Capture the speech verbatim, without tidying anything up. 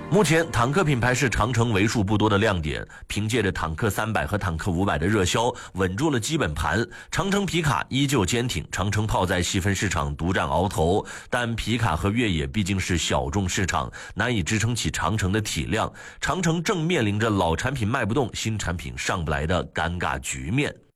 目前坦克品牌是长城为数不多的亮点，凭借着坦克三百和坦克五百的热销，稳住了基本盘。长城皮卡依旧坚挺，长城炮在细分市场独占鳌头，但皮卡和越野毕竟是小众市场，难以支撑起长城的体量。长城正面临着老产品卖不动，新产品上不来的尴尬局面。